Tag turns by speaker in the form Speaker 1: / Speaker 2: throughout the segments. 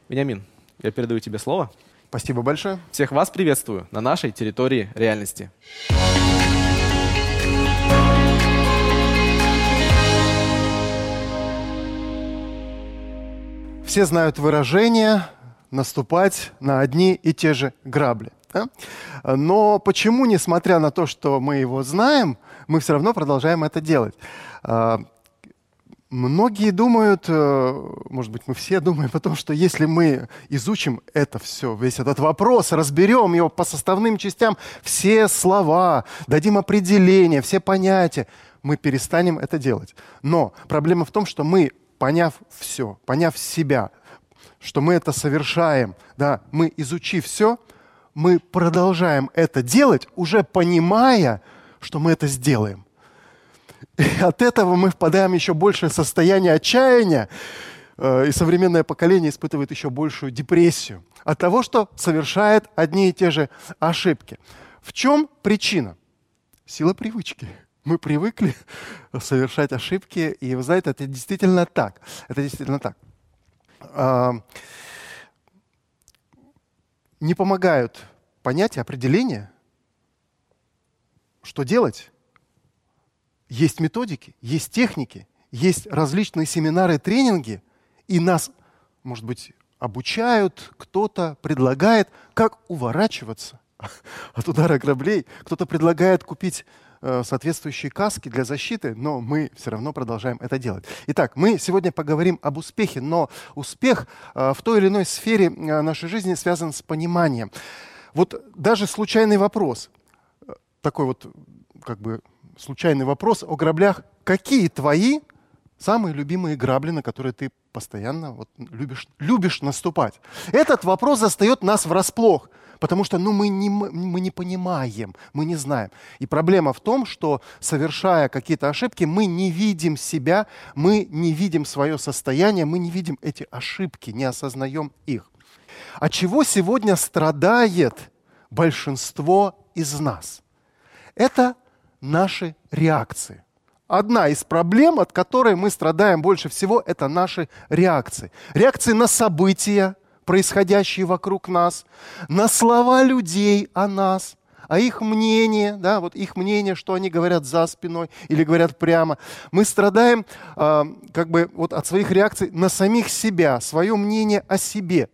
Speaker 1: Вениамин, я передаю тебе слово.
Speaker 2: Спасибо большое.
Speaker 1: Всех вас приветствую на нашей территории реальности.
Speaker 2: Все знают выражение «наступать на одни и те же грабли». Да? Но почему, несмотря на то, что мы его знаем, мы все равно продолжаем это делать? Многие думают, может быть, мы все думаем о том, что если мы изучим это все, весь этот вопрос, разберем его по составным частям, все слова, дадим определения, все понятия, мы перестанем это делать. Но проблема в том, что мы, поняв все, поняв себя, что мы это совершаем, да, мы, изучив все, мы продолжаем это делать, уже понимая, что мы это сделаем. И от этого мы впадаем в еще большее состояние отчаяния, и современное поколение испытывает еще большую депрессию от того, что совершает одни и те же ошибки. В чем причина? Сила привычки. Мы привыкли совершать ошибки, и вы знаете, это действительно так. Это действительно так. Не помогают понятия, определения, что делать. Есть методики, есть техники, есть различные семинары, тренинги, и нас, может быть, обучают, кто-то предлагает, как уворачиваться от удара граблей, кто-то предлагает купить соответствующие каски для защиты, но мы все равно продолжаем это делать. Итак, мы сегодня поговорим об успехе, но успех в той или иной сфере нашей жизни связан с пониманием. Вот даже случайный вопрос, такой вот как бы случайный вопрос о граблях. Какие твои самые любимые грабли, на которые ты постоянно любишь наступать? Этот вопрос застает нас врасплох, потому что мы не понимаем, мы не знаем. И проблема в том, что, совершая какие-то ошибки, мы не видим себя, мы не видим свое состояние, мы не видим эти ошибки, не осознаем их. От чего сегодня страдает большинство из нас? Это наши реакции. Одна из проблем, от которой мы страдаем больше всего, это наши реакции. Реакции на события, происходящие вокруг нас, на слова людей о нас, а их мнение, да, вот их мнение, что они говорят за спиной или говорят прямо. Мы страдаем от своих реакций на самих себя, свое мнение о себе.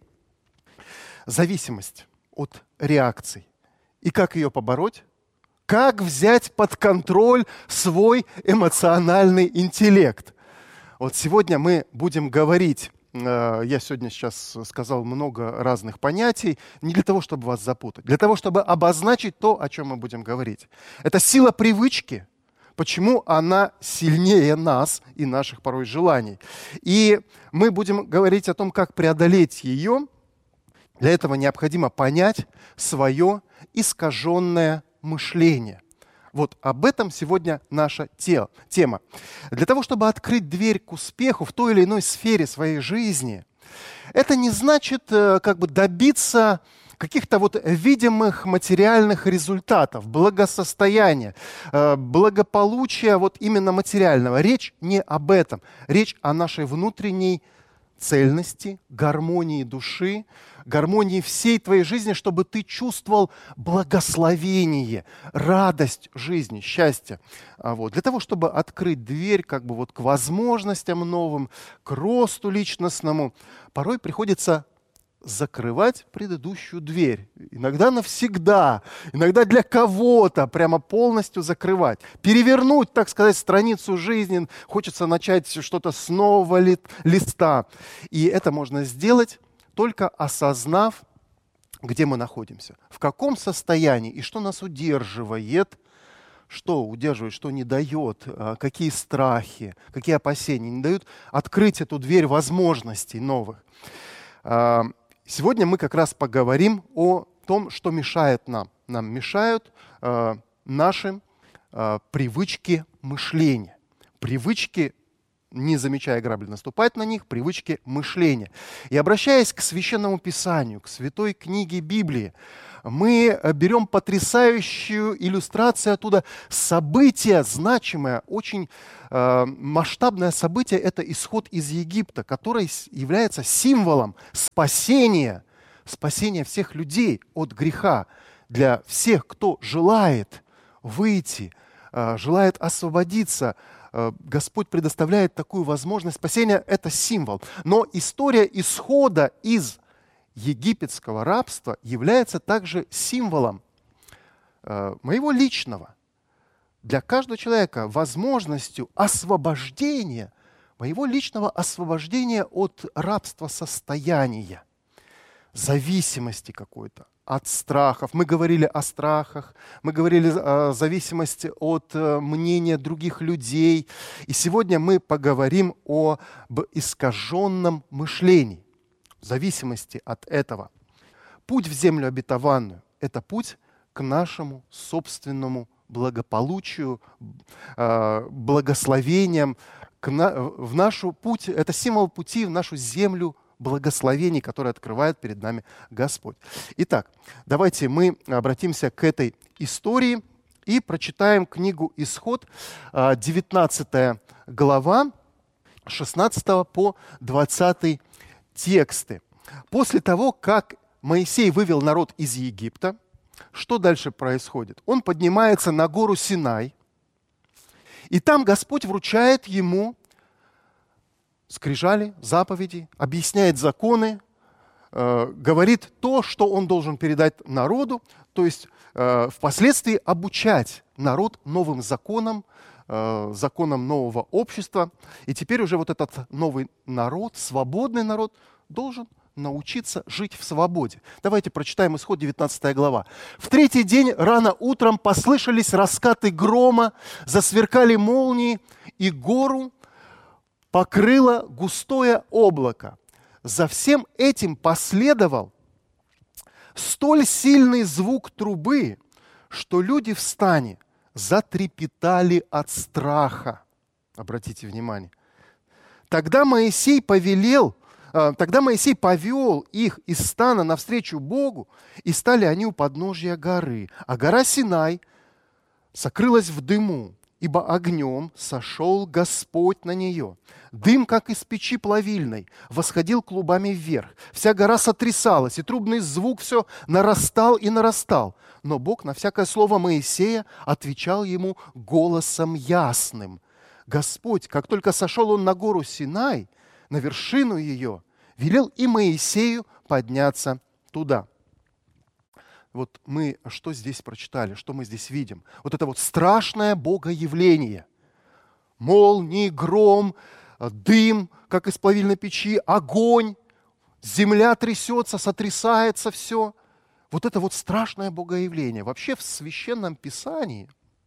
Speaker 2: Зависимость от реакций. И как ее побороть? Как взять под контроль свой эмоциональный интеллект? Вот сегодня мы будем говорить, я сейчас сказал много разных понятий, не для того, чтобы вас запутать, для того, чтобы обозначить то, о чем мы будем говорить. Это сила привычки, почему она сильнее нас и наших порой желаний. И мы будем говорить о том, как преодолеть ее. Для этого необходимо понять свое искаженное мышление. Вот об этом сегодня наша тема. Для того, чтобы открыть дверь к успеху в той или иной сфере своей жизни, это не значит добиться каких-то видимых материальных результатов, благосостояния, благополучия именно материального. Речь не об этом. Речь о нашей внутренней цельности, гармонии души, гармонии всей твоей жизни, чтобы ты чувствовал благословение, радость жизни, счастье. Для того, чтобы открыть дверь к возможностям новым, к росту личностному, порой приходится закрывать предыдущую дверь. Иногда навсегда, иногда для кого-то прямо полностью закрывать. Перевернуть, так сказать, страницу жизни. Хочется начать что-то с нового листа. И это можно сделать, только осознав, где мы находимся, в каком состоянии и что нас удерживает, что не дает, какие страхи, какие опасения не дают открыть эту дверь возможностей новых. Сегодня мы как раз поговорим о том, что мешает нам. Нам мешают наши привычки мышления, привычки не замечая грабли, наступать на них, привычки мышления. И обращаясь к Священному Писанию, к святой книге Библии, мы берем потрясающую иллюстрацию оттуда. Событие значимое, очень масштабное событие – это исход из Египта, который является символом спасения всех людей от греха. Для всех, кто желает выйти, желает освободиться, Господь предоставляет такую возможность спасения, это символ. Но история исхода из египетского рабства является также символом моего личного, для каждого человека возможностью освобождения, моего личного освобождения от рабства состояния, зависимости какой-то, от страхов. Мы говорили о страхах, мы говорили о зависимости от мнения других людей. И сегодня мы поговорим об искаженном мышлении, в зависимости от этого. Путь в землю обетованную – это путь к нашему собственному благополучию, благословениям, в нашу путь, это символ пути в нашу землю благословений, которые открывает перед нами Господь. Итак, давайте мы обратимся к этой истории и прочитаем книгу «Исход», 19 глава, 16 по 20 тексты. После того, как Моисей вывел народ из Египта, что дальше происходит? Он поднимается на гору Синай, и там Господь вручает ему скрижали, заповеди, объясняет законы, говорит то, что он должен передать народу, то есть впоследствии обучать народ новым законам, законам нового общества. И теперь уже вот этот новый народ, свободный народ, должен научиться жить в свободе. Давайте прочитаем Исход, 19 глава. «В третий день рано утром послышались раскаты грома, засверкали молнии, и гору покрыло густое облако. За всем этим последовал столь сильный звук трубы, что люди в стане затрепетали от страха». Обратите внимание. Тогда Моисей повел их из стана навстречу Богу, и стали они у подножия горы. А гора Синай сокрылась в дыму, ибо огнем сошел Господь на нее. Дым, как из печи плавильной, восходил клубами вверх. Вся гора сотрясалась, и трубный звук все нарастал и нарастал. Но Бог на всякое слово Моисея отвечал ему голосом ясным. Господь, как только сошел он на гору Синай, на вершину ее, велел и Моисею подняться туда. Вот мы что здесь прочитали, что мы здесь видим? Вот это вот страшное богоявление. Молнии, гром, дым, как из плавильной печи, огонь, земля трясется, сотрясается все. Вот это вот страшное богоявление. Вообще в Священном Писании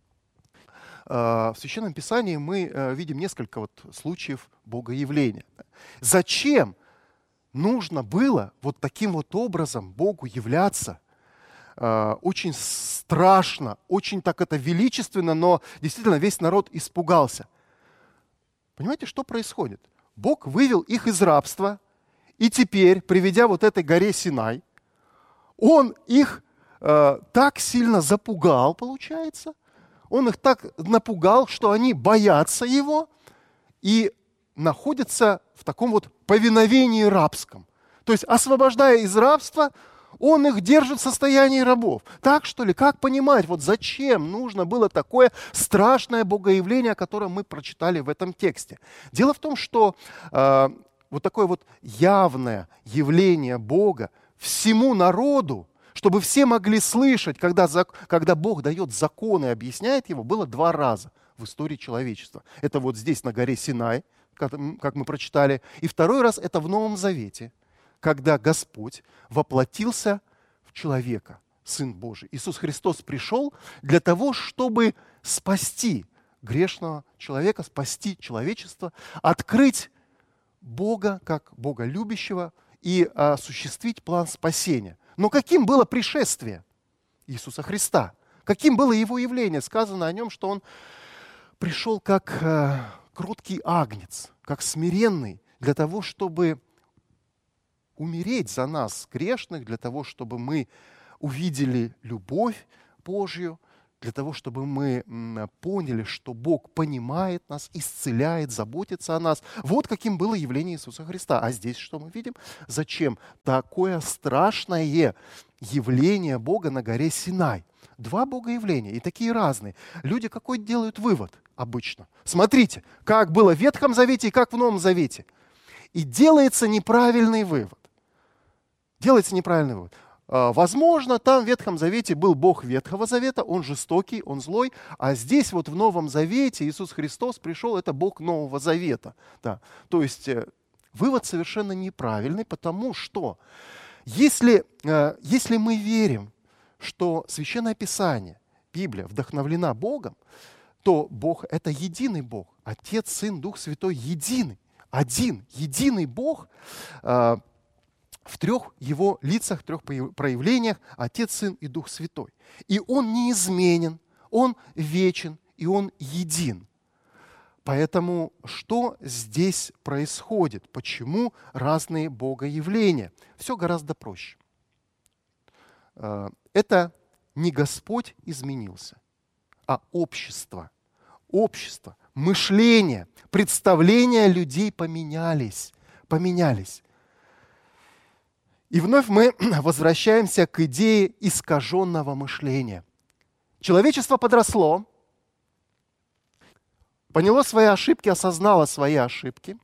Speaker 2: мы видим несколько вот случаев богоявления. Зачем нужно было вот таким вот образом Богу являться? Очень страшно, очень так это величественно, но действительно весь народ испугался. Понимаете, что происходит? Бог вывел их из рабства, и теперь, приведя вот этой горе Синай, Он их так сильно запугал, получается, Он их так напугал, что они боятся Его и находятся в таком вот повиновении рабском. То есть, освобождая из рабства, Он их держит в состоянии рабов. Так что ли? Как понимать, вот зачем нужно было такое страшное богоявление, о котором мы прочитали в этом тексте? Дело в том, что вот такое вот явное явление Бога всему народу, чтобы все могли слышать, когда Бог дает закон и объясняет его, было 2 раза в истории человечества. Это вот здесь на горе Синай, как мы прочитали, и 2-й раз это в Новом Завете, когда Господь воплотился в человека, Сын Божий. Иисус Христос пришел для того, чтобы спасти грешного человека, спасти человечество, открыть Бога как Бога любящего и осуществить план спасения. Но каким было пришествие Иисуса Христа? Каким было Его явление? Сказано о Нем, что Он пришел как кроткий агнец, как смиренный, для того, чтобы умереть за нас, грешных, для того, чтобы мы увидели любовь Божью, для того, чтобы мы поняли, что Бог понимает нас, исцеляет, заботится о нас. Вот каким было явление Иисуса Христа. А здесь что мы видим? Зачем такое страшное явление Бога на горе Синай? Два богоявления, и такие разные. Люди какой делают вывод обычно? Смотрите, как было в Ветхом Завете и как в Новом Завете. И делается неправильный вывод. Делается неправильный вывод. Возможно, там в Ветхом Завете был Бог Ветхого Завета, он жестокий, он злой, а здесь вот в Новом Завете Иисус Христос пришел, это Бог Нового Завета. Да. То есть вывод совершенно неправильный, потому что если мы верим, что Священное Писание, Библия вдохновлена Богом, то Бог — это единый Бог. Отец, Сын, Дух Святой единый. Один, единый Бог в трех его лицах, трех проявлениях — Отец, Сын и Дух Святой. И Он неизменен, Он вечен и Он един. Поэтому что здесь происходит? Почему разные богоявления? Все гораздо проще. Это не Господь изменился, а общество. Общество, мышление, представления людей поменялись. И вновь мы возвращаемся к идее искаженного мышления. Человечество подросло, поняло свои ошибки, осознало свои ошибки,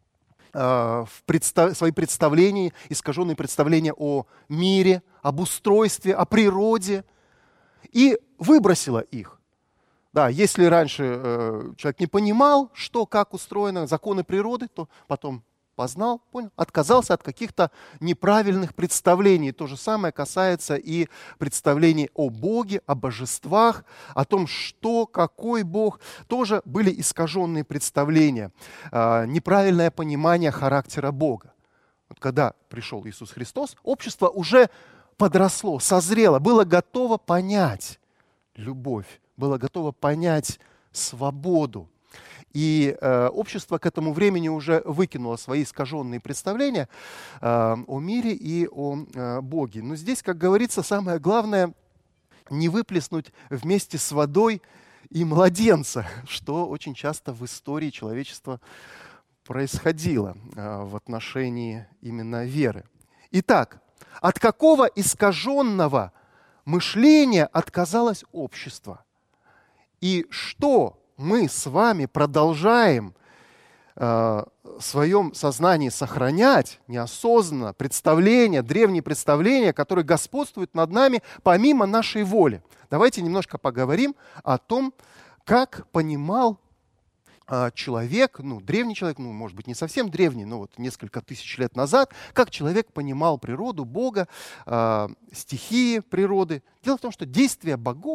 Speaker 2: свои представления, искаженные представления о мире, об устройстве, о природе, и выбросило их. Да, если раньше человек не понимал, что, как устроены законы природы, то потом познал, понял, отказался от каких-то неправильных представлений. То же самое касается и представлений о Боге, о божествах, о том, что, какой Бог. Тоже были искаженные представления, неправильное понимание характера Бога. Вот когда пришел Иисус Христос, общество уже подросло, созрело, было готово понять любовь, было готово понять свободу. И общество к этому времени уже выкинуло свои искаженные представления о мире и о Боге. Но здесь, как говорится, самое главное — не выплеснуть вместе с водой и младенца, что очень часто в истории человечества происходило в отношении именно веры. Итак, от какого искаженного мышления отказалось общество? И что мы с вами продолжаем в своем сознании сохранять неосознанно представления, древние представления, которые господствуют над нами помимо нашей воли? Давайте немножко поговорим о том, как понимал человек, древний человек, может быть, не совсем древний, но вот несколько тысяч лет назад, как человек понимал природу, Бога, стихии природы. Дело в том, что действия богов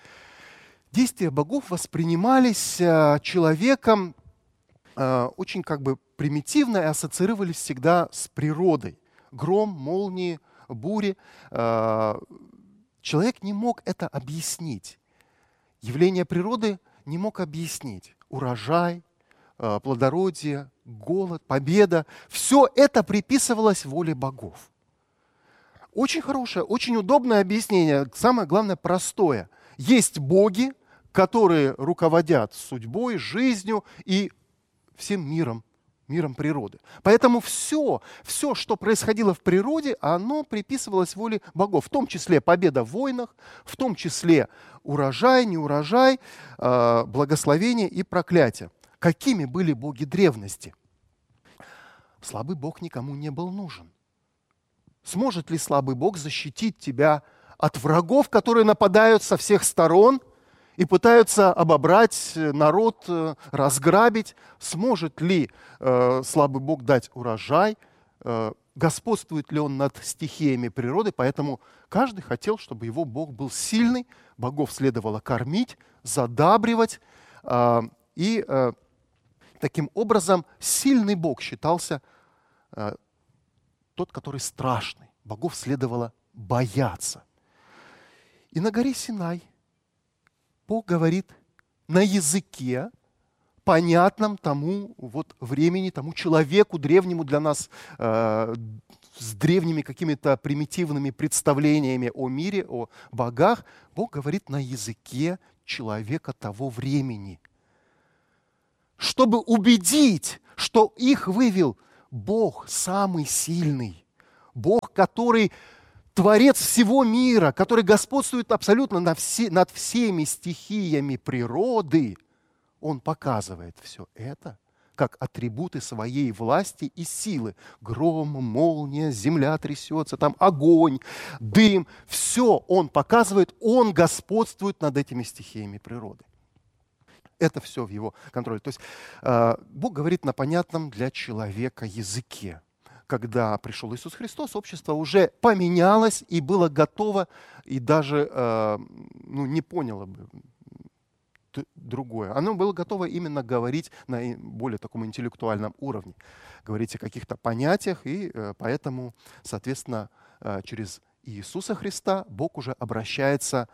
Speaker 2: воспринимались человеком очень примитивно и ассоциировались всегда с природой. Гром, молнии, бури. Человек не мог это объяснить. Явление природы не мог объяснить. Урожай, плодородие, голод, победа. Все это приписывалось воле богов. Очень хорошее, очень удобное объяснение. Самое главное, простое. Есть боги, которые руководят судьбой, жизнью и всем миром природы. Поэтому все, что происходило в природе, оно приписывалось воле богов, в том числе победа в войнах, в том числе урожай, неурожай, благословение и проклятие. Какими были боги древности? Слабый бог никому не был нужен. Сможет ли слабый бог защитить тебя от врагов, которые нападают со всех сторон и пытаются обобрать народ, разграбить? Сможет ли слабый Бог дать урожай? Господствует ли он над стихиями природы? Поэтому каждый хотел, чтобы его Бог был сильный, богов следовало кормить, задабривать. И таким образом сильный Бог считался тот, который страшный. Богов следовало бояться. И на горе Синай Бог говорит на языке, понятном тому вот времени, тому человеку древнему для нас, с древними какими-то примитивными представлениями о мире, о богах. Бог говорит на языке человека того времени, чтобы убедить, что их вывел Бог самый сильный, Бог, который Творец всего мира, который господствует абсолютно над всеми стихиями природы. Он показывает все это как атрибуты своей власти и силы. Гром, молния, земля трясется, там огонь, дым. Все он показывает, он господствует над этими стихиями природы. Это все в его контроле. То есть Бог говорит на понятном для человека языке. Когда пришел Иисус Христос, общество уже поменялось и было готово, и даже не поняло бы другое. Оно было готово именно говорить на более таком интеллектуальном уровне, говорить о каких-то понятиях, и поэтому, соответственно, через Иисуса Христа Бог уже обращается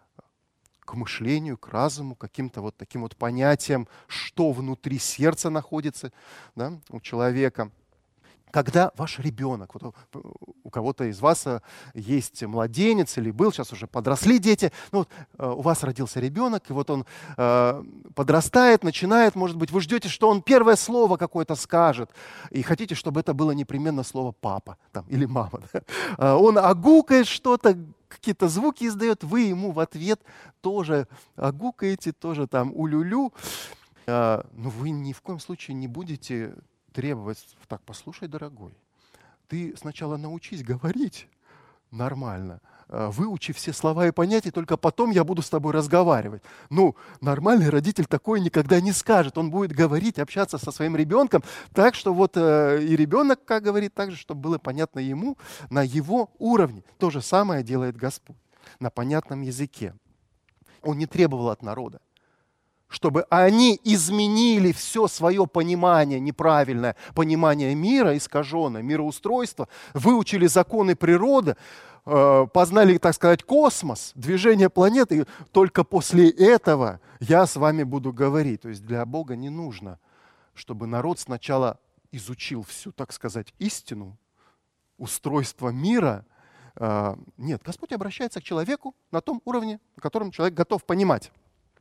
Speaker 2: к мышлению, к разуму, к каким-то вот таким вот понятиям, что внутри сердца находится, да, у человека. Когда ваш ребенок, вот у кого-то из вас есть младенец или был, сейчас уже подросли дети, у вас родился ребенок, и вот он подрастает, начинает, может быть, вы ждете, что он первое слово какое-то скажет, и хотите, чтобы это было непременно слово «папа» там, или «мама». Да? Он огукает что-то, какие-то звуки издает, вы ему в ответ тоже огукаете, тоже там улюлю. Но вы ни в коем случае не будете требовать: так, послушай, дорогой, ты сначала научись говорить нормально, выучи все слова и понятия, только потом я буду с тобой разговаривать. Нормальный родитель такое никогда не скажет. Он будет говорить, общаться со своим ребенком так, что вот и ребенок, как говорит, так же, чтобы было понятно ему на его уровне. То же самое делает Господь на понятном языке. Он не требовал от народа, чтобы они изменили все свое понимание, неправильное понимание мира, искаженное мироустройство, выучили законы природы, познали, так сказать, космос, движение планеты, и только после этого я с вами буду говорить. То есть для Бога не нужно, чтобы народ сначала изучил всю, так сказать, истину, устройство мира. Нет, Господь обращается к человеку на том уровне, на котором человек готов понимать.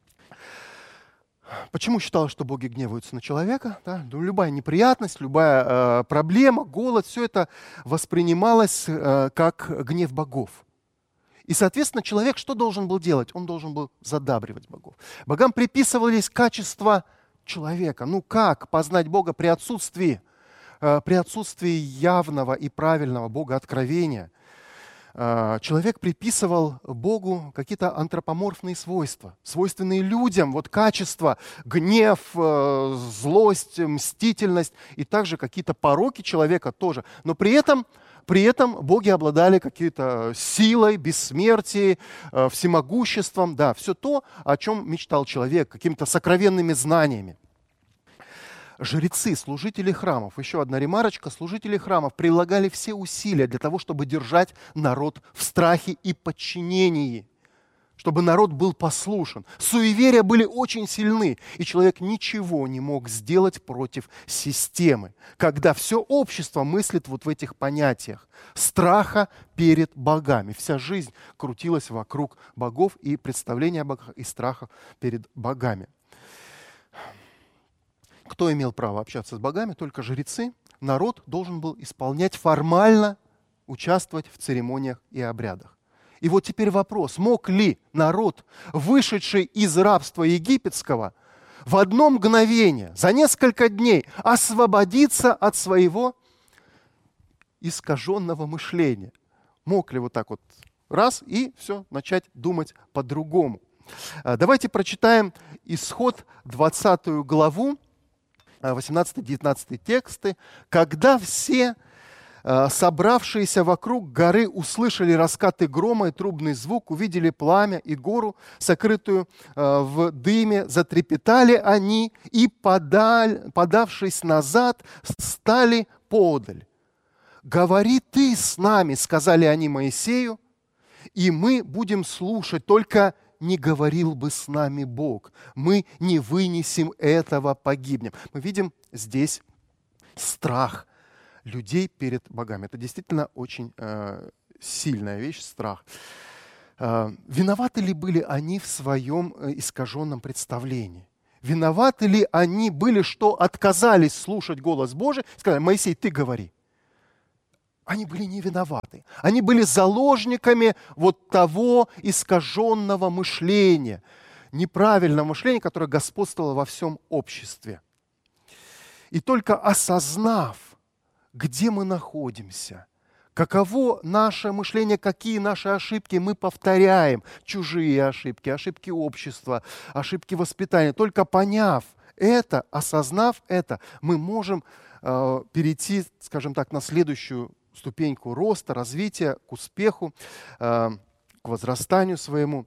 Speaker 2: Почему считалось, что боги гневаются на человека? Да? Любая неприятность, любая проблема, голод, все это воспринималось как гнев богов. И, соответственно, человек что должен был делать? Он должен был задабривать богов. Богам приписывались качества человека. Как познать Бога при отсутствии явного и правильного Бога-откровения? Человек приписывал Богу какие-то антропоморфные свойства, свойственные людям, вот качества, гнев, злость, мстительность и также какие-то пороки человека тоже. Но при этом боги обладали какой-то силой, бессмертием, всемогуществом, да, все то, о чем мечтал человек, какими-то сокровенными знаниями. Жрецы, служители храмов, еще одна ремарочка, служители храмов прилагали все усилия для того, чтобы держать народ в страхе и подчинении, чтобы народ был послушен. Суеверия были очень сильны, и человек ничего не мог сделать против системы, когда все общество мыслит вот в этих понятиях страха перед богами. Вся жизнь крутилась вокруг богов и представления о богах, и страха перед богами. Кто имел право общаться с богами? Только жрецы. Народ должен был исполнять формально, участвовать в церемониях и обрядах. И вот теперь вопрос, мог ли народ, вышедший из рабства египетского, в одно мгновение, за несколько дней освободиться от своего искаженного мышления? Мог ли вот так вот раз и все, начать думать по-другому? Давайте прочитаем Исход 20 главу, 18-19 тексты. «Когда все собравшиеся вокруг горы услышали раскаты грома и трубный звук, увидели пламя и гору, сокрытую в дыме, затрепетали они и, подавшись назад, стали подаль. «Говори ты с нами», — сказали они Моисею, «и мы будем слушать, только не говорил бы с нами Бог. Мы не вынесем этого, погибнем. Мы видим здесь страх людей перед богами. Это действительно очень сильная вещь, страх. Виноваты ли были они в своем искаженном представлении? Виноваты ли они были, что отказались слушать голос Божий? Сказали: Моисей, ты говори. Они были не виноваты. Они были заложниками вот того искаженного мышления, неправильного мышления, которое господствовало во всем обществе. И только осознав, где мы находимся, каково наше мышление, какие наши ошибки мы повторяем, чужие ошибки, ошибки общества, ошибки воспитания, только поняв это, осознав это, мы можем перейти, скажем так, на следующую ступеньку роста, развития, к успеху, к возрастанию своему.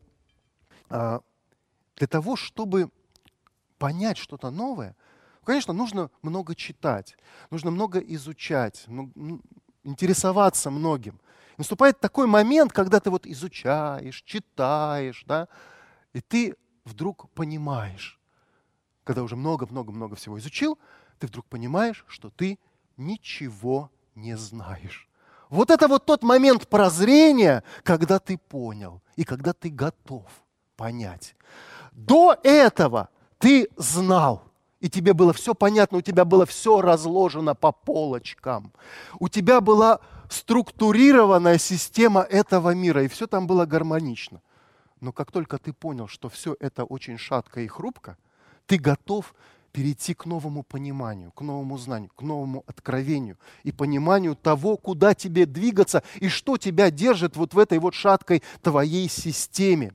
Speaker 2: Для того, чтобы понять что-то новое, конечно, нужно много читать, нужно много изучать, интересоваться многим. Наступает такой момент, когда ты вот изучаешь, читаешь, да, и ты вдруг понимаешь, когда уже много-много-много всего изучил, ты вдруг понимаешь, что ты ничего не знаешь. Вот это вот тот момент прозрения, когда ты понял и когда ты готов понять. До этого ты знал, и тебе было все понятно, у тебя было все разложено по полочкам. У тебя была структурированная система этого мира, и все там было гармонично. Но как только ты понял, что все это очень шатко и хрупко, ты готов перейти к новому пониманию, к новому знанию, к новому откровению и пониманию того, куда тебе двигаться и что тебя держит вот в этой вот шаткой твоей системе.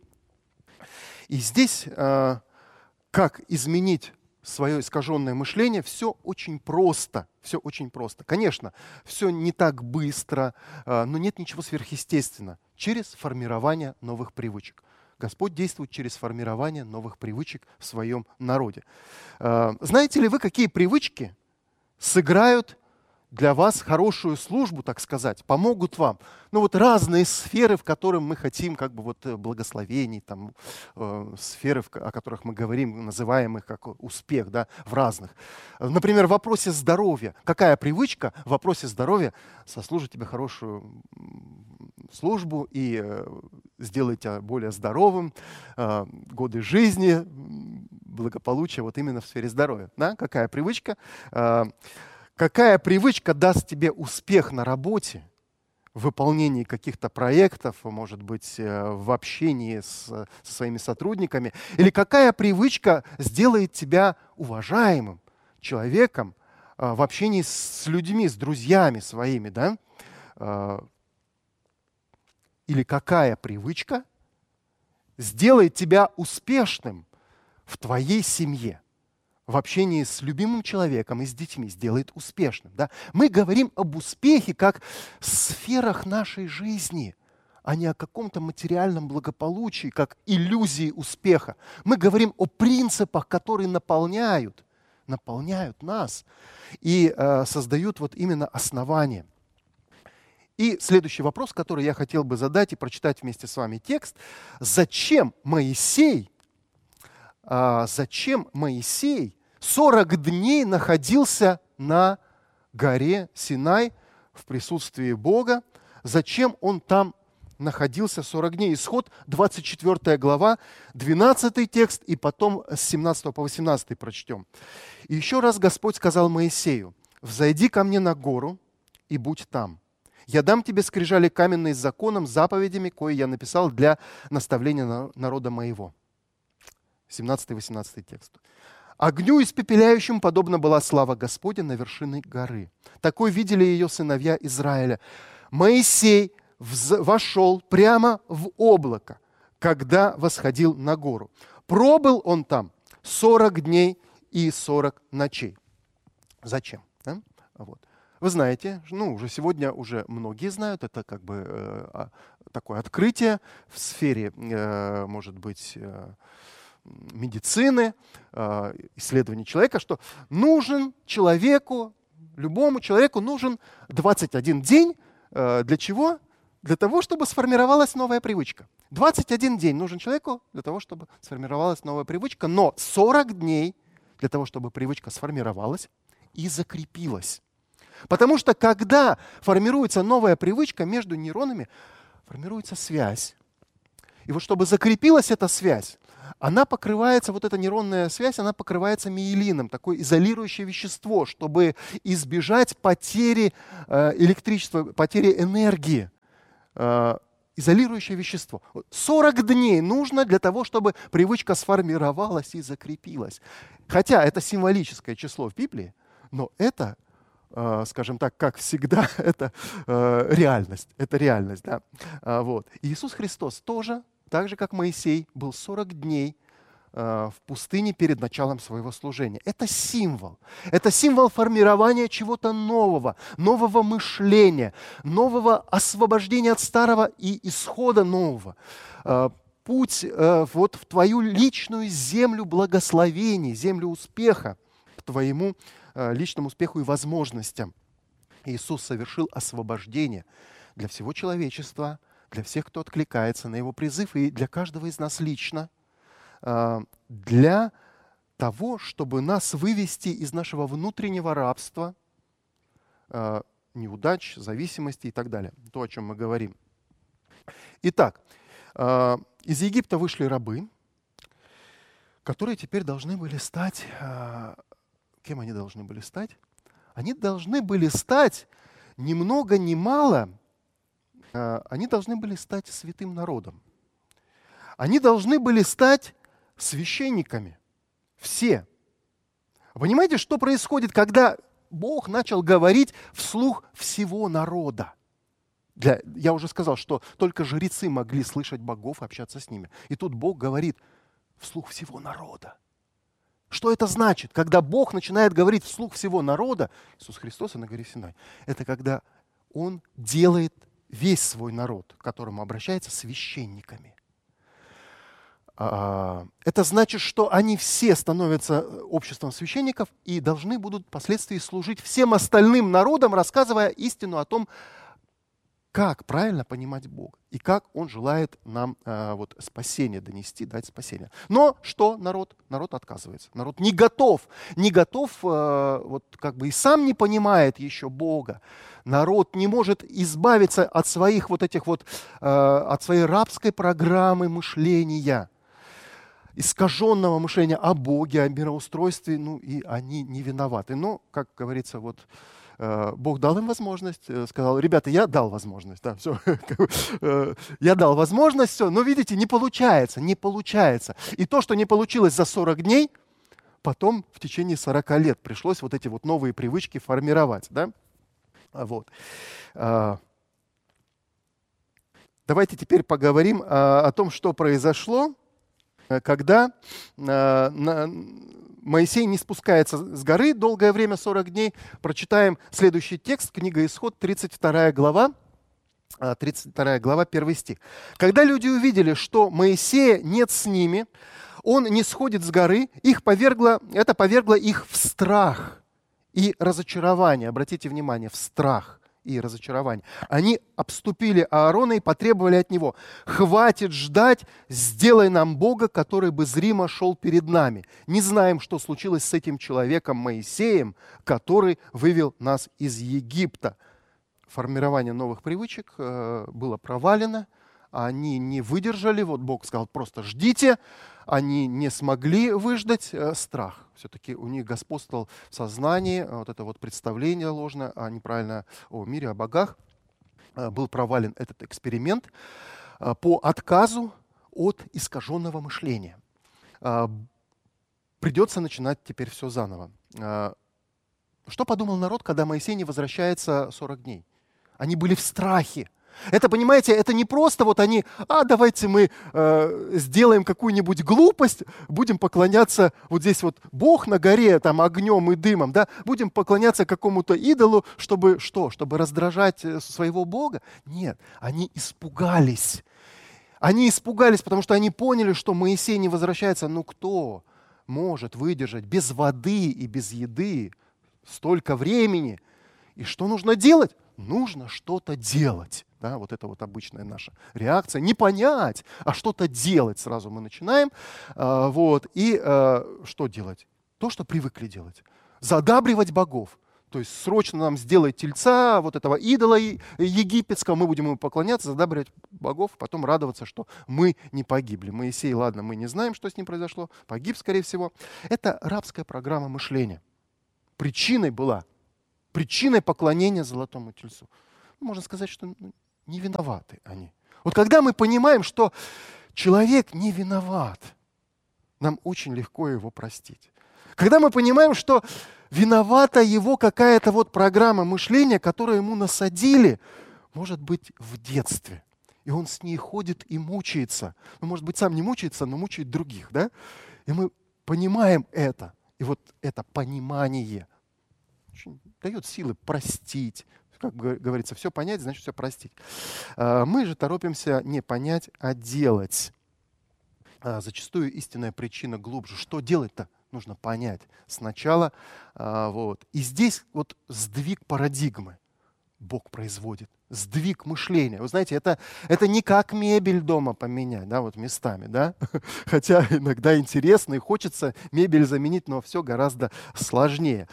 Speaker 2: И здесь как изменить свое искаженное мышление, все очень просто. Все очень просто. Конечно, все не так быстро, но нет ничего сверхъестественного. Через формирование новых привычек. Господь действует через формирование новых привычек в своем народе. Знаете ли вы, какие привычки сыграют для вас хорошую службу, так сказать, помогут вам? Ну вот разные сферы, в которых мы хотим как бы вот благословений, там, сферы, о которых мы говорим, называем их как успех, да, в разных. Например, в вопросе здоровья. Какая привычка в вопросе здоровья сослужит тебе хорошую службу и сделает тебя более здоровым, годы жизни, благополучия вот именно в сфере здоровья. Да? Какая привычка? Какая привычка даст тебе успех на работе, в выполнении каких-то проектов, может быть, в общении со своими сотрудниками? Или какая привычка сделает тебя уважаемым человеком в общении с людьми, с друзьями своими? Да? Или какая привычка сделает тебя успешным в твоей семье? В общении с любимым человеком и с детьми сделает успешным. Да? Мы говорим об успехе как в сферах нашей жизни, а не о каком-то материальном благополучии, как иллюзии успеха. Мы говорим о принципах, которые наполняют нас и создают вот именно основание. И следующий вопрос, который я хотел бы задать и прочитать вместе с вами текст. Зачем Моисей 40 дней находился на горе Синай в присутствии Бога? Зачем он там находился 40 дней? Исход 24 глава, 12 текст, и потом с 17 по 18 прочтем. И еще раз Господь сказал Моисею: «Взойди ко мне на гору и будь там. Я дам тебе скрижали каменные с законом, заповедями, кои я написал для наставления народа моего». 17-18 текст. «Огню испепеляющему подобна была слава Господня на вершине горы. Такой видели ее сыновья Израиля. Моисей вошел прямо в облако, когда восходил на гору. Пробыл он там 40 дней и 40 ночей». Зачем? Да? Вот. Вы знаете, уже сегодня уже многие знают, это как бы такое открытие в сфере, может быть, медицины, исследований человека, что нужен человеку, любому человеку нужен 21 день. Для чего? для того, чтобы сформировалась новая привычка. 21 день нужен человеку для того, чтобы сформировалась новая привычка, но 40 дней для того, чтобы привычка сформировалась и закрепилась. Потому что когда формируется новая привычка, между нейронами формируется связь. И вот чтобы закрепилась эта связь, она покрывается, вот эта нейронная связь, она покрывается миелином, такое изолирующее вещество, чтобы избежать потери электричества, потери энергии. Изолирующее вещество. 40 дней нужно для того, чтобы привычка сформировалась и закрепилась. Хотя это символическое число в Библии, но это, скажем так, как всегда, это реальность. Это реальность, да. Вот. И Иисус Христос тоже, так же как Моисей, был 40 дней в пустыне перед началом своего служения. Это символ. Это символ формирования чего-то нового, нового мышления, нового освобождения от старого и исхода нового. Путь вот в твою личную землю благословений, землю успеха, к твоему личному успеху и возможностям. Иисус совершил освобождение для всего человечества, для всех, кто откликается на Его призыв, и для каждого из нас лично, для того, чтобы нас вывести из нашего внутреннего рабства, неудач, зависимости и так далее. То, о чем мы говорим. Итак, из Египта вышли рабы, которые теперь должны были стать... Кем они должны были стать? Они должны были стать ни много ни мало, они должны были стать святым народом. Они должны были стать священниками. Все. Понимаете, что происходит, когда Бог начал говорить вслух всего народа? Я уже сказал, что только жрецы могли слышать богов и общаться с ними. И тут Бог говорит вслух всего народа. Что это значит? Когда Бог начинает говорить вслух всего народа, Иисус Христос на горе Синай, это когда Он делает весь свой народ, к которому обращается, священниками. Это значит, что они все становятся обществом священников и должны будут впоследствии служить всем остальным народам, рассказывая истину о том, как правильно понимать Бога и как Он желает нам спасение донести, дать спасение. Но что народ? Народ отказывается. Народ не готов. Не готов, и сам не понимает еще Бога. Народ не может избавиться от своих от своей рабской программы мышления, искаженного мышления о Боге, о мироустройстве, и они не виноваты. Но, как говорится, Бог дал им возможность, сказал: ребята, я дал возможность, да, все, я дал возможность, все, но видите, не получается. И то, что не получилось за 40 дней, потом в течение 40 лет пришлось эти новые привычки формировать, да. Давайте теперь поговорим о том, что произошло, когда Моисей не спускается с горы долгое время, 40 дней. Прочитаем следующий текст, книга Исход, 32 глава, 1 стих. «Когда люди увидели, что Моисея нет с ними, он не сходит с горы, это повергло их в страх и разочарование». Обратите внимание, в страх и разочарование. Они обступили Аарона и потребовали от него: «Хватит ждать, сделай нам Бога, который бы зримо шел перед нами. Не знаем, что случилось с этим человеком Моисеем, который вывел нас из Египта». Формирование новых привычек было провалено. Они не выдержали. Бог сказал: просто ждите. Они не смогли выждать. Страх. Все-таки у них господствовал в сознании это представление ложное, неправильно о мире, о богах. Был провален этот эксперимент по отказу от искаженного мышления. Придется начинать теперь все заново. Что подумал народ, когда Моисей не возвращается 40 дней? Они были в страхе. Это, понимаете, это не просто они: давайте мы сделаем какую-нибудь глупость, будем поклоняться здесь Бог на горе, там огнем и дымом, да, будем поклоняться какому-то идолу, чтобы что? Чтобы раздражать своего Бога? Нет, они испугались. Они испугались, потому что они поняли, что Моисей не возвращается. Кто может выдержать без воды и без еды столько времени? И что нужно делать? нужно что-то делать. Да, вот это вот обычная наша реакция. Не понять, а что-то делать сразу мы начинаем. Что делать? То, что привыкли делать. Задабривать богов. То есть срочно нам сделать тельца, вот этого идола египетского, мы будем ему поклоняться, задабривать богов, потом радоваться, что мы не погибли. Моисей, ладно, мы не знаем, что с ним произошло, погиб, скорее всего. Это рабская программа мышления. Причиной поклонения золотому тельцу. Можно сказать, что не виноваты они. Вот когда мы понимаем, что человек не виноват, нам очень легко его простить. Когда мы понимаем, что виновата его какая-то вот программа мышления, которую ему насадили, может быть, в детстве. И он с ней ходит и мучается. Ну, может быть, сам не мучается, но мучает других. Да? И мы понимаем это. И вот это понимание дает силы простить. Как говорится, все понять, значит все простить. Мы же торопимся не понять, а делать. Зачастую истинная причина глубже. Что делать-то? Нужно понять сначала. И здесь вот сдвиг парадигмы Бог производит. Сдвиг мышления. Вы знаете, это не как мебель дома поменять, да, вот местами, да? Хотя иногда интересно и хочется мебель заменить, но все гораздо сложнее.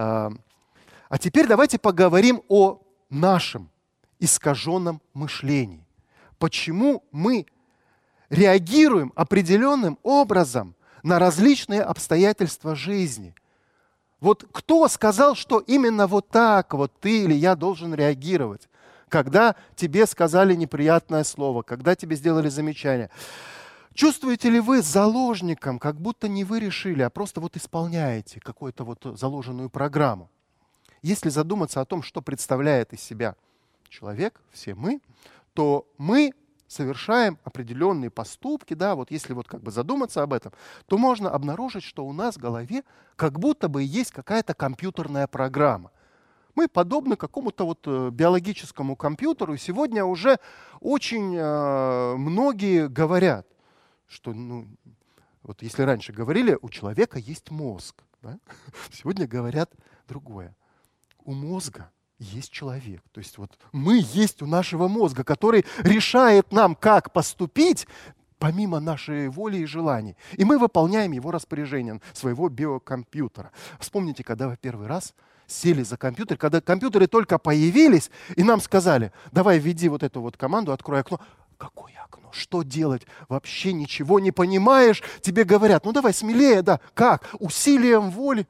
Speaker 2: А теперь давайте поговорим о нашем искаженном мышлении. Почему мы реагируем определенным образом на различные обстоятельства жизни? Вот кто сказал, что именно вот так вот ты или я должен реагировать, когда тебе сказали неприятное слово, когда тебе сделали замечание? Чувствуете ли вы заложником, как будто не вы решили, а просто вот исполняете какую-то вот заложенную программу? Если задуматься о том, что представляет из себя человек, все мы, то мы совершаем определенные поступки, да, вот если вот как бы задуматься об этом, то можно обнаружить, что у нас в голове как будто бы есть какая-то компьютерная программа. Мы подобны какому-то вот биологическому компьютеру, и сегодня уже очень многие говорят, что, вот если раньше говорили, у человека есть мозг, да? Сегодня говорят другое. У мозга есть человек. То есть вот мы есть у нашего мозга, который решает нам, как поступить, помимо нашей воли и желаний. И мы выполняем его распоряжение своего биокомпьютера. Вспомните, когда вы первый раз сели за компьютер, когда компьютеры только появились, и нам сказали, давай введи вот эту вот команду, открой окно. Какое окно? Что делать? Вообще ничего не понимаешь. Тебе говорят, давай смелее, да. Как? Усилием воли.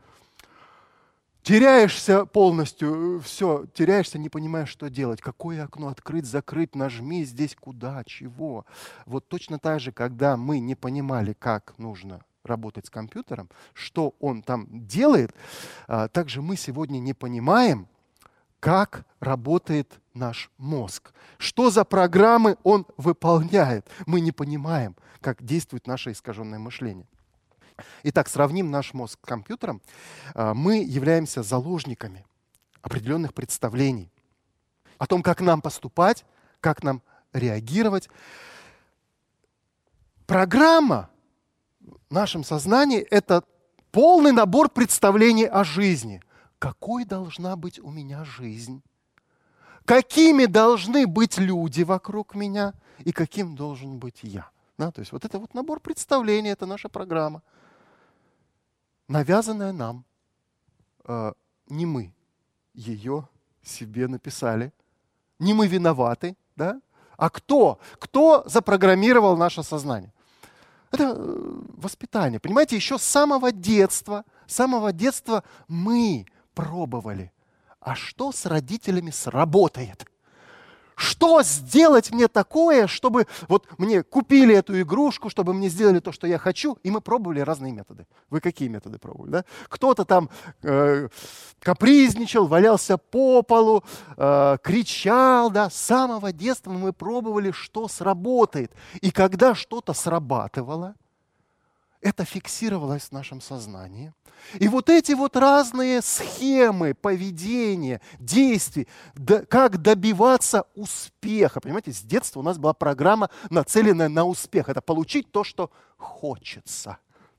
Speaker 2: Теряешься полностью, все, теряешься, не понимаешь, что делать. Какое окно открыть, закрыть, нажми здесь куда, чего. Вот точно так же, когда мы не понимали, как нужно работать с компьютером, что он там делает, также мы сегодня не понимаем, как работает наш мозг. Что за программы он выполняет. Мы не понимаем, как действует наше искаженное мышление. Итак, сравним наш мозг с компьютером. Мы являемся заложниками определенных представлений о том, как нам поступать, как нам реагировать. Программа в нашем сознании – это полный набор представлений о жизни. Какой должна быть у меня жизнь? Какими должны быть люди вокруг меня? И каким должен быть я? Да, то есть вот это вот набор представлений, это наша программа, навязанная нам. Не мы ее себе написали, не мы виноваты, да? А кто? Кто запрограммировал наше сознание? Это воспитание. Понимаете, еще с самого детства мы пробовали. А что с родителями сработает? Что сделать мне такое, чтобы вот мне купили эту игрушку, чтобы мне сделали то, что я хочу, и мы пробовали разные методы. Вы какие методы пробовали? Да? Кто-то там капризничал, валялся по полу, кричал. Да? С самого детства мы пробовали, что сработает. И когда что-то срабатывало, это фиксировалось в нашем сознании. И вот эти вот разные схемы поведения, действий, как добиваться успеха. Понимаете, с детства у нас была программа, нацеленная на успех. Это получить то, что хочется.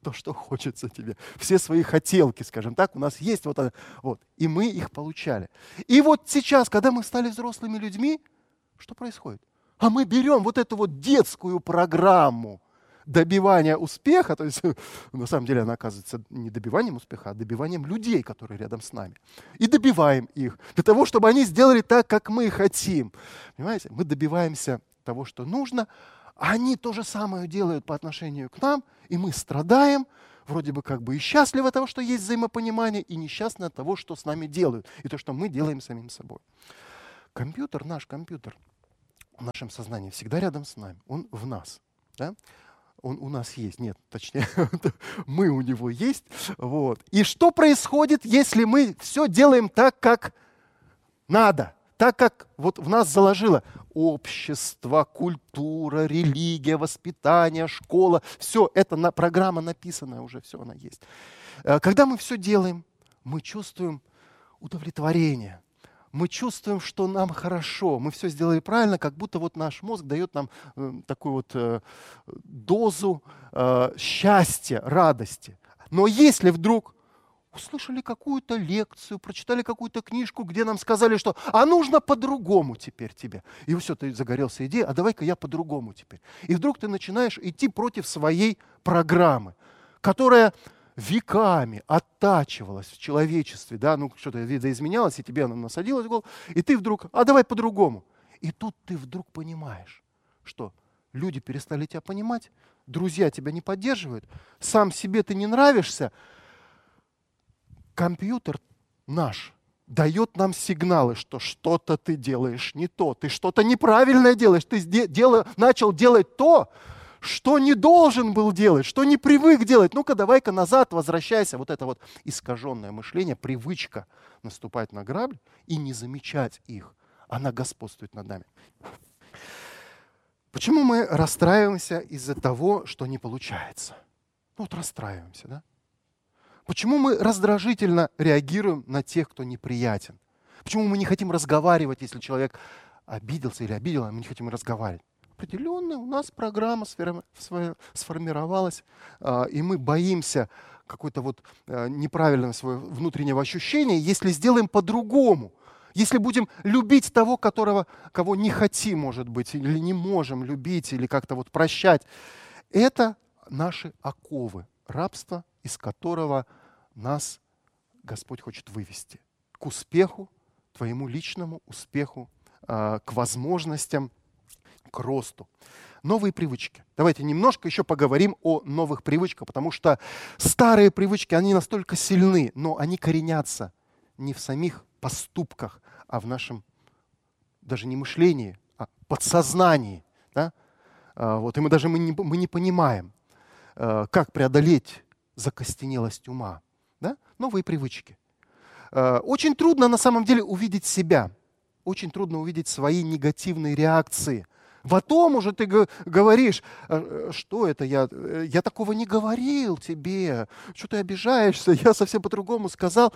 Speaker 2: то, что хочется тебе. Все свои хотелки, скажем так, у нас есть вот это. Вот. И мы их получали. И вот сейчас, когда мы стали взрослыми людьми, что происходит? А мы берем вот эту вот детскую программу добивания успеха, то есть на самом деле она оказывается не добиванием успеха, а добиванием людей, которые рядом с нами. И добиваем их для того, чтобы они сделали так, как мы хотим. Понимаете? Мы добиваемся того, что нужно, а они то же самое делают по отношению к нам, и мы страдаем, вроде бы как бы и счастливы от того, что есть взаимопонимание, и несчастны от того, что с нами делают, и то, что мы делаем самим собой. Компьютер, наш компьютер, в нашем сознании всегда рядом с нами, он в нас. Да? Он у нас есть, нет, точнее, мы у него есть. Вот. И что происходит, если мы все делаем так, как надо, так, как вот в нас заложило общество, культура, религия, воспитание, школа, все это программа написанная уже, все она есть. Когда мы все делаем, мы чувствуем удовлетворение. Мы чувствуем, что нам хорошо, мы все сделали правильно, как будто вот наш мозг дает нам такую вот дозу счастья, радости. Но если вдруг услышали какую-то лекцию, прочитали какую-то книжку, где нам сказали, что «а нужно по-другому теперь тебе». И все, ты загорелся идеей, а давай-ка я по-другому теперь. И вдруг ты начинаешь идти против своей программы, которая веками оттачивалась в человечестве, да, ну что-то видоизменялось, и тебе она насадилась в голову, и ты вдруг, а давай по-другому. И тут ты вдруг понимаешь, что люди перестали тебя понимать, друзья тебя не поддерживают, сам себе ты не нравишься. Компьютер наш дает нам сигналы, что что-то ты делаешь не то, ты что-то неправильное делаешь, ты начал делать то, что не должен был делать, что не привык делать. Ну-ка, давай-ка назад возвращайся. Вот это вот искаженное мышление, привычка наступать на грабли и не замечать их. Она господствует над нами. Почему мы расстраиваемся из-за того, что не получается? Ну вот расстраиваемся, да? Почему мы раздражительно реагируем на тех, кто неприятен? Почему мы не хотим разговаривать, если человек обиделся или обидел, а мы не хотим разговаривать? Определенная у нас программа сформировалась, и мы боимся какой-то вот неправильного своего внутреннего ощущения, если сделаем по-другому. Если будем любить того, кого не хотим, может быть, или не можем любить, или как-то вот прощать, это наши оковы, рабство, из которого нас Господь хочет вывести к успеху, твоему личному успеху, к возможностям, к росту. Новые привычки. Давайте немножко еще поговорим о новых привычках, потому что старые привычки, они настолько сильны, но они коренятся не в самих поступках, а в нашем даже не мышлении, а подсознании. Да? Вот, и мы не понимаем, как преодолеть закостенелость ума. Да? Новые привычки. Очень трудно на самом деле увидеть себя. Очень трудно увидеть свои негативные реакции. Потом уже ты говоришь, что это я такого не говорил тебе, что ты обижаешься, я совсем по-другому сказал.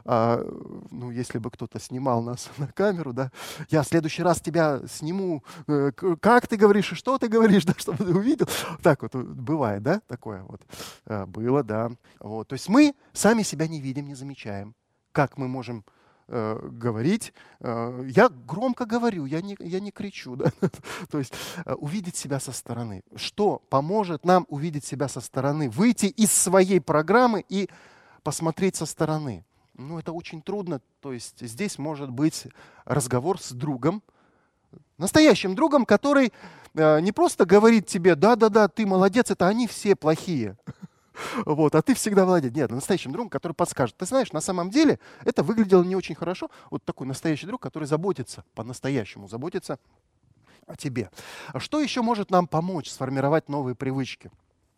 Speaker 2: Ну, если бы кто-то снимал нас на камеру, да, я в следующий раз тебя сниму, как ты говоришь и что ты говоришь, да, чтобы ты увидел. Так вот бывает, да, такое вот было, да. Вот. То есть мы сами себя не видим, не замечаем, как мы можем говорить. Я громко говорю, я не кричу. Да? То есть увидеть себя со стороны. Что поможет нам увидеть себя со стороны? Выйти из своей программы и посмотреть со стороны. Ну, это очень трудно. То есть здесь может быть разговор с другом, настоящим другом, который не просто говорит тебе, да-да-да, ты молодец, это они все плохие. Вот, а ты всегда молодец. Нет, настоящим другом, который подскажет. Ты знаешь, на самом деле это выглядело не очень хорошо. Вот такой настоящий друг, который заботится, по-настоящему заботится о тебе. А что еще может нам помочь сформировать новые привычки?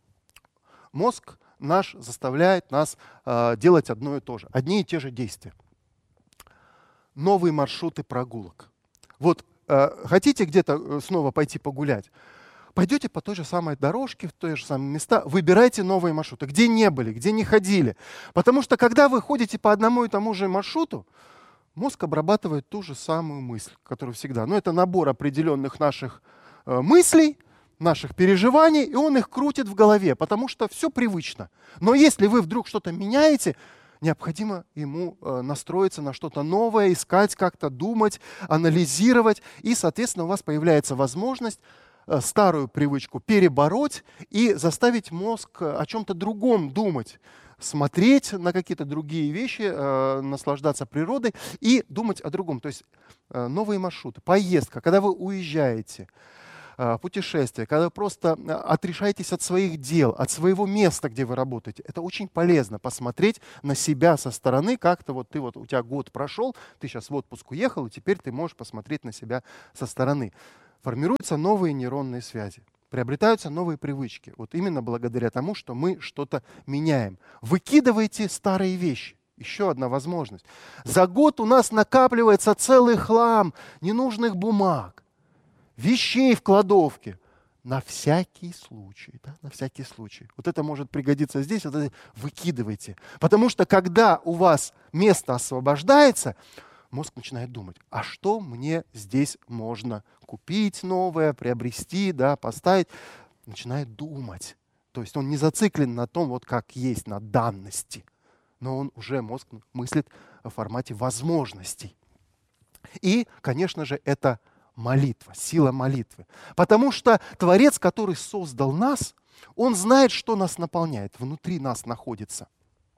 Speaker 2: Мозг наш заставляет нас делать одно и то же, одни и те же действия. Новые маршруты прогулок. Вот хотите где-то снова пойти погулять? Пойдете по той же самой дорожке, в те же самые места, выбирайте новые маршруты, где не были, где не ходили. Потому что когда вы ходите по одному и тому же маршруту, мозг обрабатывает ту же самую мысль, которую всегда. Но это набор определенных наших мыслей, наших переживаний, и он их крутит в голове, потому что все привычно. Но если вы вдруг что-то меняете, необходимо ему настроиться на что-то новое, искать как-то, думать, анализировать, и, соответственно, у вас появляется возможность старую привычку перебороть и заставить мозг о чем-то другом думать, смотреть на какие-то другие вещи, наслаждаться природой и думать о другом. То есть новые маршруты, поездка, когда вы уезжаете, путешествие, когда вы просто отрешаетесь от своих дел, от своего места, где вы работаете. Это очень полезно посмотреть на себя со стороны, как-то у тебя год прошел, ты сейчас в отпуск уехал, и теперь ты можешь посмотреть на себя со стороны. Формируются новые нейронные связи, приобретаются новые привычки. Вот именно благодаря тому, что мы что-то меняем. Выкидывайте старые вещи. Еще одна возможность. За год у нас накапливается целый хлам ненужных бумаг, вещей в кладовке. На всякий случай. Да? На всякий случай. Вот это может пригодиться здесь, вот это выкидывайте. Потому что когда у вас место освобождается, мозг начинает думать, а что мне здесь можно купить новое, приобрести, да, поставить. Начинает думать. То есть он не зациклен на том, вот как есть, на данности. Но он уже, мозг мыслит в формате возможностей. И, конечно же, это молитва, сила молитвы. Потому что Творец, который создал нас, он знает, что нас наполняет, внутри нас находится.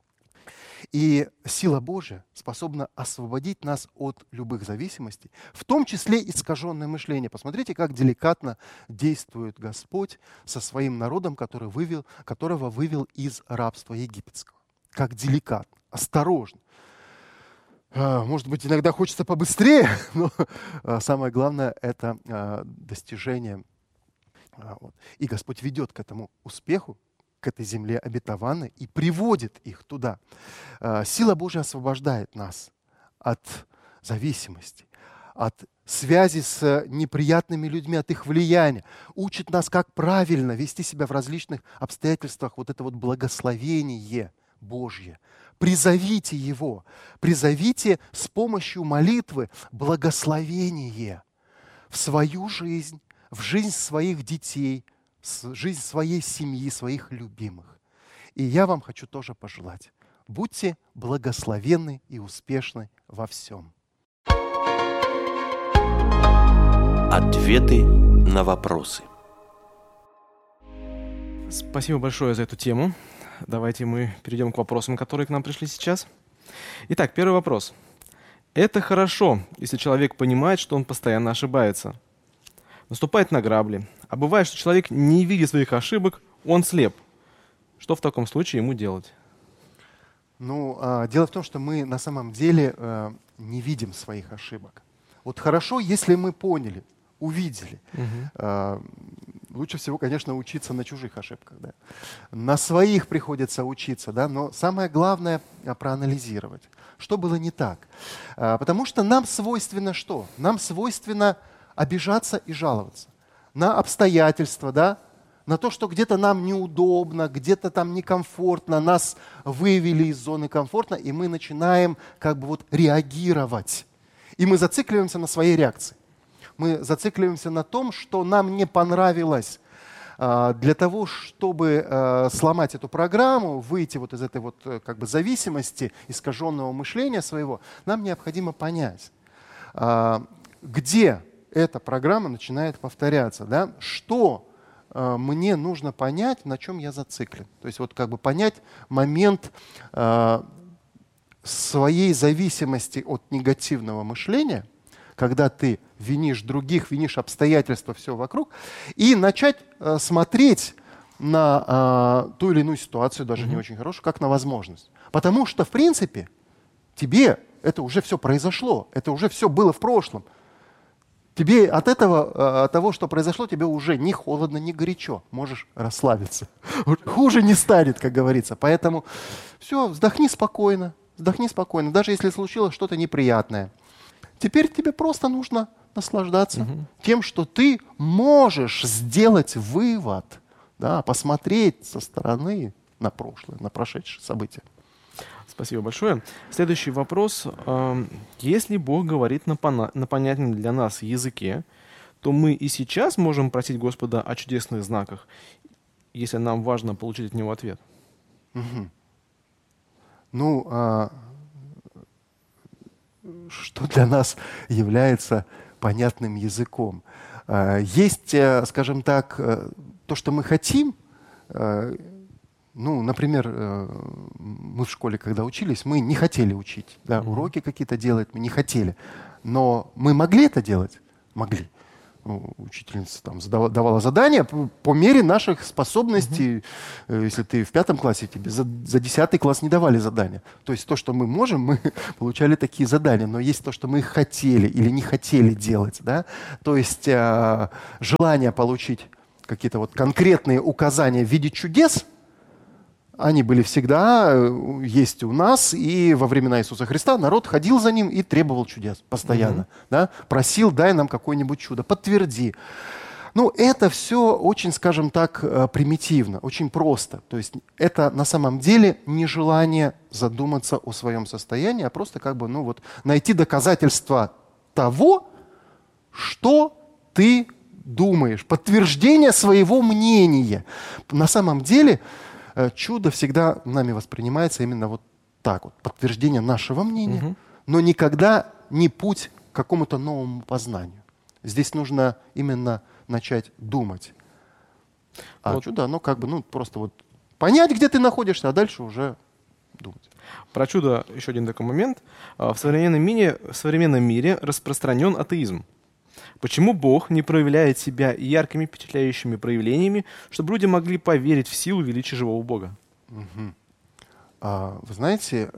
Speaker 2: И сила Божья способна освободить нас от любых зависимостей, в том числе искаженное мышление. Посмотрите, как деликатно действует Господь со своим народом, которого вывел из рабства египетского. Как деликатно, осторожно. Может быть, иногда хочется побыстрее, но самое главное – это достижение. И Господь ведет к этому успеху, к этой земле обетованной и приводит их туда. Сила Божья освобождает нас от зависимости, от связи с неприятными людьми, от их влияния, учит нас, как правильно вести себя в различных обстоятельствах. Вот это вот благословение Божье. Призовите его, призовите с помощью молитвы благословение в свою жизнь, в жизнь своих детей, в жизнь своей семьи, своих любимых. И я вам хочу тоже пожелать. Будьте благословенны и успешны во всем.
Speaker 3: Ответы на вопросы.
Speaker 1: Спасибо большое за эту тему. Давайте мы перейдем к вопросам, которые к нам пришли сейчас. Итак, первый вопрос. Это хорошо, если человек понимает, что он постоянно ошибается, наступает на грабли. А бывает, что человек, не видя своих ошибок, он слеп. Что в таком случае ему делать?
Speaker 2: Дело в том, что мы на самом деле не видим своих ошибок. Вот хорошо, если мы поняли, увидели. Лучше всего, конечно, учиться на чужих ошибках. Да? На своих приходится учиться, да? Но самое главное проанализировать, что было не так. Потому что нам свойственно что? Нам свойственно обижаться и жаловаться на обстоятельства, да? На то, что где-то нам неудобно, где-то там некомфортно, нас вывели из зоны комфорта, и мы начинаем реагировать. И мы зацикливаемся на своей реакции. Мы зацикливаемся на том, что нам не понравилось. Для того, чтобы сломать эту программу, выйти из этой зависимости, искаженного мышления своего, нам необходимо понять, где эта программа начинает повторяться, да? Что мне нужно понять, на чем я зациклен. То есть понять момент своей зависимости от негативного мышления, когда ты винишь других, винишь обстоятельства, все вокруг, и начать смотреть на ту или иную ситуацию, даже не очень хорошую, как на возможность. Потому что, в принципе, тебе это уже все произошло, это уже все было в прошлом. Тебе от того, что произошло, тебе уже ни холодно, ни горячо. Можешь расслабиться. Хуже не станет, как говорится. Поэтому все, вздохни спокойно, даже если случилось что-то неприятное. Теперь тебе просто нужно наслаждаться тем, что ты можешь сделать вывод, да, посмотреть со стороны на прошлое, на прошедшие события.
Speaker 1: Спасибо большое. Следующий вопрос. Если Бог говорит на понятном для нас языке, то мы и сейчас можем просить Господа о чудесных знаках, если нам важно получить от Него ответ.
Speaker 2: Ну, что для нас является понятным языком? Есть, скажем так, то, что мы хотим. Ну, например, мы в школе, когда учились, мы не хотели учить, да, уроки какие-то делать, мы не хотели. Но мы могли это делать? Могли. Учительница там давала задания по мере наших способностей. Если ты в 5 классе, тебе за 10 класс не давали задания. То есть то, что мы можем, мы получали такие задания. Но есть то, что мы хотели или не хотели делать. Да? То есть желание получить какие-то вот конкретные указания в виде чудес, они были всегда, есть у нас, и во времена Иисуса Христа народ ходил за ним и требовал чудес постоянно. Да? Просил, дай нам какое-нибудь чудо, подтверди. Ну, это все очень, скажем так, примитивно, очень просто. То есть это на самом деле не желание задуматься о своем состоянии, а просто как бы, ну вот, найти доказательства того, что ты думаешь, подтверждение своего мнения. На самом деле чудо всегда нами воспринимается именно вот так вот, подтверждение нашего мнения, но никогда не путь к какому-то новому познанию. Здесь нужно именно начать думать. А вот чудо, оно как бы, ну, просто вот понять, где ты находишься, а дальше уже думать.
Speaker 1: Про чудо еще один такой момент. В современном мире распространен атеизм. Почему Бог не проявляет себя яркими, впечатляющими проявлениями, чтобы люди могли поверить в силу величия живого Бога?
Speaker 2: Вы знаете,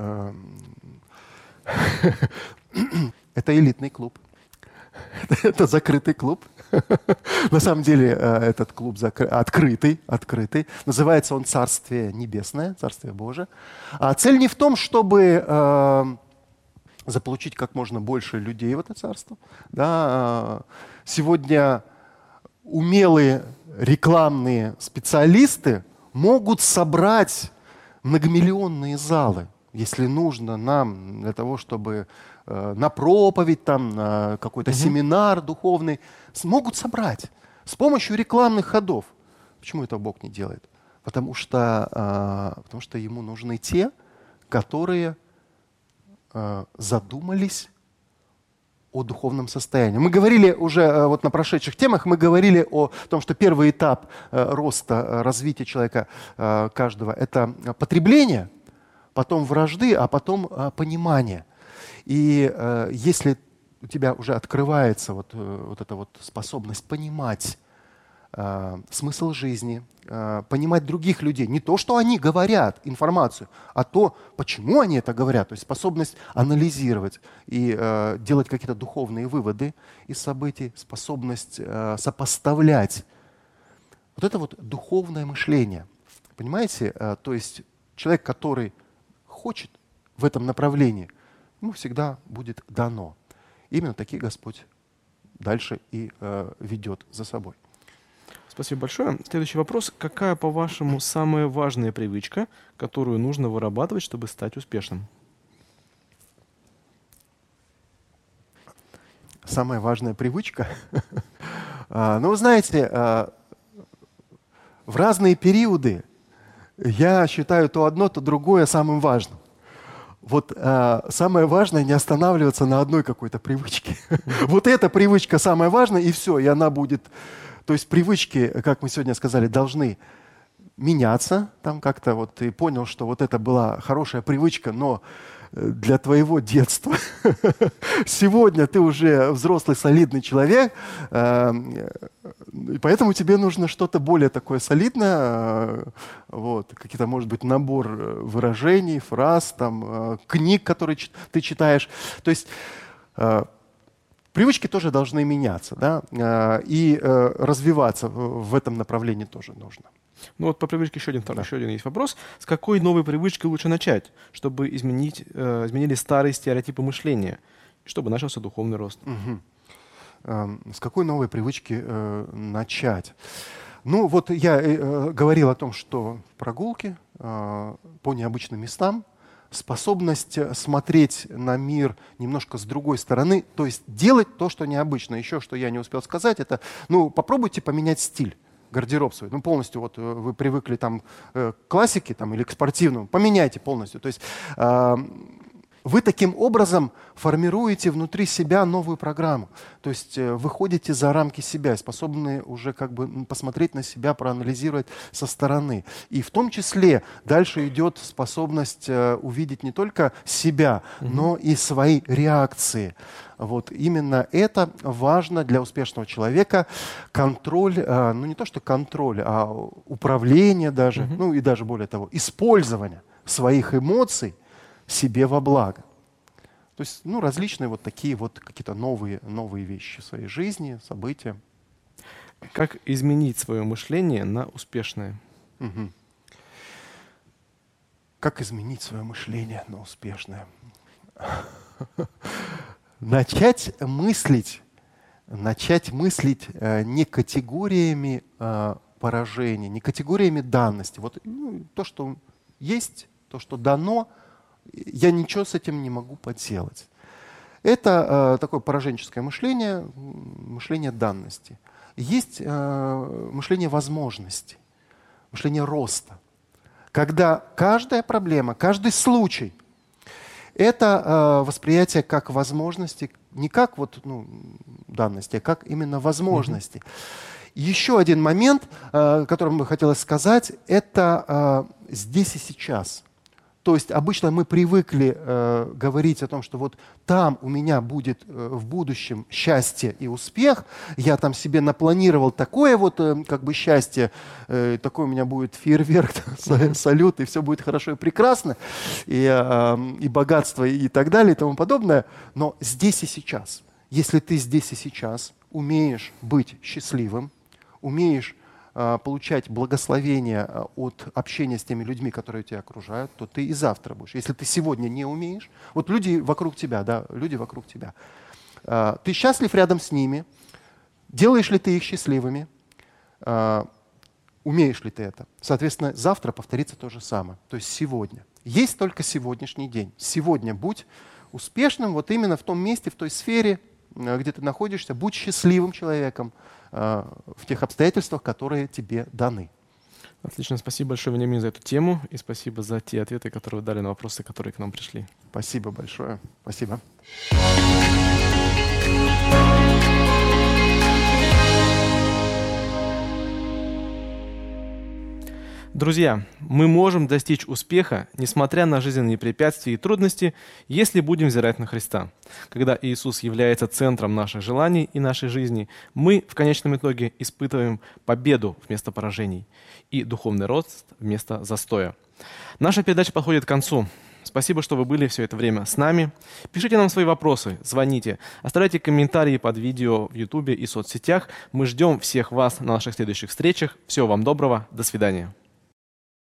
Speaker 2: это элитный клуб. Это закрытый клуб. На самом деле этот клуб открытый. Называется он Царствие Небесное, Царствие Божие. А цель не в том, чтобы заполучить как можно больше людей в это царство. Да. Сегодня умелые рекламные специалисты могут собрать многомиллионные залы, если нужно нам для того, чтобы на проповедь, там, на какой-то семинар духовный, могут собрать с помощью рекламных ходов. Почему это Бог не делает? Потому что ему нужны те, которые задумались о духовном состоянии. Мы говорили уже вот на прошедших темах, мы говорили о том, что первый этап роста, развития человека каждого – это потребление, потом вражды, а потом понимание. И если у тебя уже открывается вот эта вот способность понимать смысл жизни, понимать других людей. Не то, что они говорят, информацию, а то, почему они это говорят. То есть способность анализировать и делать какие-то духовные выводы из событий, способность сопоставлять. Вот это вот духовное мышление. Понимаете? То есть человек, который хочет в этом направлении, ему всегда будет дано. Именно такие Господь дальше и ведет за собой.
Speaker 1: Спасибо большое. Следующий вопрос. Какая, по-вашему, самая важная привычка, которую нужно вырабатывать, чтобы стать успешным?
Speaker 2: Самая важная привычка? Ну, вы знаете, в разные периоды я считаю то одно, то другое самым важным. Вот самое важное не останавливаться на одной какой-то привычке. Вот эта привычка самая важная, и все, и она будет... То есть привычки, как мы сегодня сказали, должны меняться. Там как-то вот ты понял, что вот это была хорошая привычка, но для твоего детства. Сегодня ты уже взрослый, солидный человек, и поэтому тебе нужно что-то более такое солидное, вот, какие-то, может быть, набор выражений, фраз, там, книг, которые ты читаешь. То есть привычки тоже должны меняться, да, и развиваться в этом направлении тоже нужно.
Speaker 1: Ну вот по привычке еще один есть вопрос. С какой новой привычкой лучше начать, чтобы изменились старые стереотипы мышления, чтобы начался духовный рост?
Speaker 2: С какой новой привычки начать? Ну вот я говорил о том, что прогулки по необычным местам, способность смотреть на мир немножко с другой стороны, то есть делать то, что необычно. Еще что я не успел сказать, это, попробуйте поменять стиль, гардероб свой. Полностью вот вы привыкли там к классике там, или к спортивному, поменяйте полностью. То есть вы таким образом формируете внутри себя новую программу. То есть выходите за рамки себя, способны уже посмотреть на себя, проанализировать со стороны. И в том числе дальше идет способность увидеть не только себя, но и свои реакции. Вот именно это важно для успешного человека. Контроль, не то что контроль, а управление даже, и даже более того, использование своих эмоций себе во благо. То есть, различные вот такие вот какие-то новые вещи в своей жизни, события.
Speaker 1: Как изменить свое мышление на успешное?
Speaker 2: Как изменить свое мышление на успешное? Начать мыслить не категориями поражения, не категориями данности. Вот то, что есть, то, что дано, я ничего с этим не могу поделать. Это такое пораженческое мышление, мышление данности. Есть мышление возможностей, мышление роста. Когда каждая проблема, каждый случай – это восприятие как возможности, не как данности, а как именно возможности. Еще один момент, о котором бы хотелось сказать, это здесь и сейчас. То есть обычно мы привыкли говорить о том, что вот там у меня будет в будущем счастье и успех, я там себе напланировал такое счастье, такой у меня будет фейерверк, салют, и все будет хорошо и прекрасно, и богатство, и так далее, и тому подобное. Но здесь и сейчас, если ты здесь и сейчас умеешь быть счастливым, умеешь получать благословение от общения с теми людьми, которые тебя окружают, то ты и завтра будешь. Если ты сегодня не умеешь, вот люди вокруг тебя, ты счастлив рядом с ними, делаешь ли ты их счастливыми, умеешь ли ты это? Соответственно, завтра повторится то же самое. То есть сегодня. Есть только сегодняшний день. Сегодня будь успешным вот именно в том месте, в той сфере, где ты находишься, будь счастливым человеком в тех обстоятельствах, которые тебе даны.
Speaker 1: Отлично. Спасибо большое, Вениамин, за эту тему. И спасибо за те ответы, которые вы дали на вопросы, которые к нам пришли.
Speaker 2: Спасибо большое. Спасибо.
Speaker 1: Друзья, мы можем достичь успеха, несмотря на жизненные препятствия и трудности, если будем взирать на Христа. Когда Иисус является центром наших желаний и нашей жизни, мы в конечном итоге испытываем победу вместо поражений и духовный рост вместо застоя. Наша передача подходит к концу. Спасибо, что вы были все это время с нами. Пишите нам свои вопросы, звоните, оставляйте комментарии под видео в YouTube и соцсетях. Мы ждем всех вас на наших следующих встречах. Всего вам доброго. До свидания.